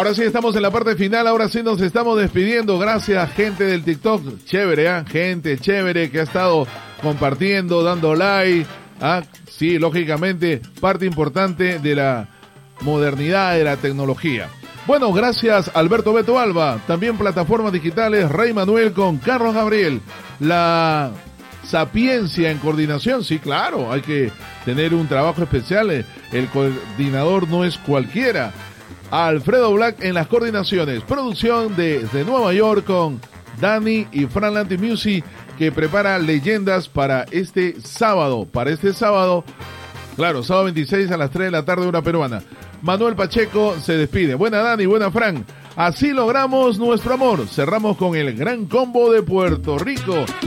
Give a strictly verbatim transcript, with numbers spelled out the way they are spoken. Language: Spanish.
Ahora sí estamos en la parte final, ahora sí nos estamos despidiendo. Gracias, gente del TikTok. Chévere, ¿eh? Gente chévere que ha estado compartiendo, dando like. ¿Ah? Sí, lógicamente, parte importante de la modernidad, de la tecnología. Bueno, gracias Alberto Beto Alba. También plataformas digitales, Rey Manuel con Carlos Gabriel. La sapiencia en coordinación, sí, claro, hay que tener un trabajo especial. El coordinador no es cualquiera. Alfredo Black en las coordinaciones. Producción desde Nueva York con Dani y Fran Lanti Music, que prepara leyendas para este sábado. Para este sábado, claro, sábado veintiséis a las tres de la tarde, hora peruana. Manuel Pacheco se despide. Buena Dani, buena Fran. Así logramos nuestro amor. Cerramos con el gran combo de Puerto Rico.